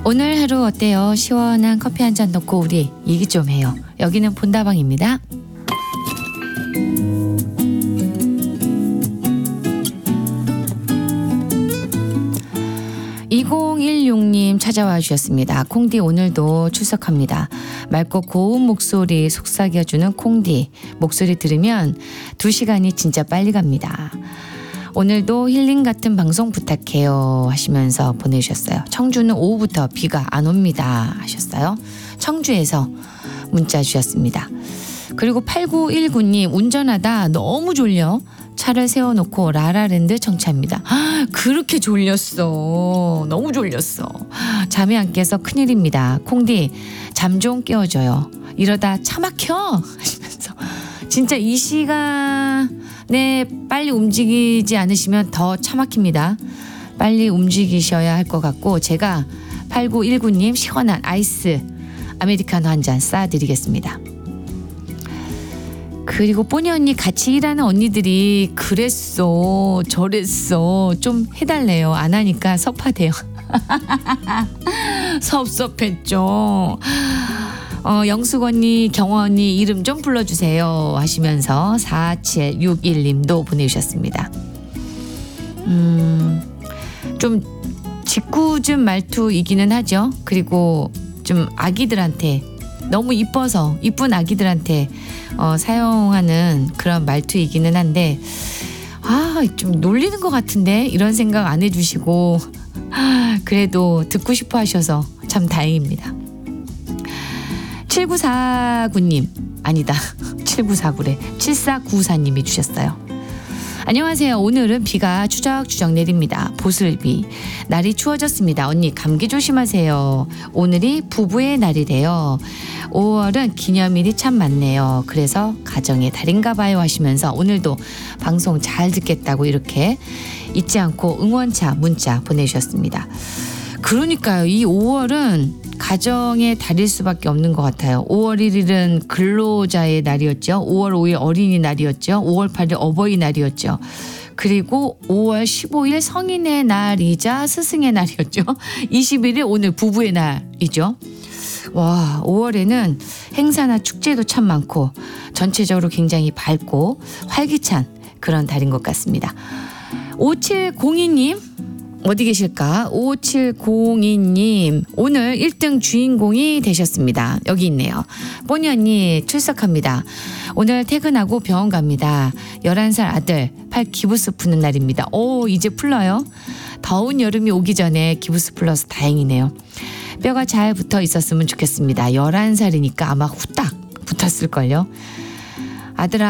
오늘 하루 어때요? 시원한 커피 한 잔 넣고 우리 얘기 좀 해요. 여기는 본다방입니다. 2016님 찾아와 주셨습니다. 콩디 오늘도 출석합니다. 맑고 고운 목소리 속삭여주는 콩디. 목소리 들으면 2시간이 진짜 빨리 갑니다. 오늘도 힐링 같은 방송 부탁해요 하시면서 보내주셨어요. 청주는 오후부터 비가 안 옵니다 하셨어요. 청주에서 문자 주셨습니다. 그리고 8919님 운전하다 너무 졸려 차를 세워놓고 라라랜드 청취합니다. 그렇게 졸렸어. 너무 졸렸어. 잠이 안 깨서 큰일입니다. 콩디 잠 좀 깨워줘요. 이러다 차 막혀 하시면서 진짜 이 시간에 빨리 움직이지 않으시면 더 차 막힙니다. 빨리 움직이셔야 할 것 같고 제가 8919님 시원한 아이스 아메리카노 한 잔 쏴드리겠습니다. 그리고 뽀니 언니 같이 일하는 언니들이 그랬어 저랬어 좀 해달래요. 안 하니까 섭하대요. 섭섭했죠. 영숙 언니 경호 언니 이름 좀 불러주세요 하시면서 4761님도 보내주셨습니다. 좀 짓궂은 말투이기는 하죠. 그리고 좀 아기들한테 너무 이뻐서 이쁜 아기들한테 사용하는 그런 말투이기는 한데 좀 놀리는 것 같은데 이런 생각 안 해주시고 그래도 듣고 싶어 하셔서 참 다행입니다. 7949님 아니다 7949래 7494님이 주셨어요. 안녕하세요. 오늘은 비가 추적추적 내립니다. 보슬비. 날이 추워졌습니다. 언니 감기 조심하세요. 오늘이 부부의 날이래요. 5월은 기념일이 참 많네요. 그래서 가정의 달인가 봐요 하시면서 오늘도 방송 잘 듣겠다고 이렇게 잊지 않고 응원차 문자 보내주셨습니다. 그러니까요. 이 5월은 가정의 달일 수밖에 없는 것 같아요. 5월 1일은 근로자의 날이었죠. 5월 5일 어린이날이었죠. 5월 8일 어버이날이었죠. 그리고 5월 15일 성인의 날이자 스승의 날이었죠. 21일 오늘 부부의 날이죠. 와, 5월에는 행사나 축제도 참 많고 전체적으로 굉장히 밝고 활기찬 그런 달인 것 같습니다. 5702님 어디 계실까? 5702님 오늘 1등 주인공이 되셨습니다. 여기 있네요. 뽀니 언니 출석합니다. 오늘 퇴근하고 병원 갑니다. 11살 아들 팔 기부스 푸는 날입니다. 오 이제 풀러요? 더운 여름이 오기 전에 기부스 풀러서 다행이네요. 뼈가 잘 붙어 있었으면 좋겠습니다. 11살이니까 아마 후딱 붙었을걸요. 아들아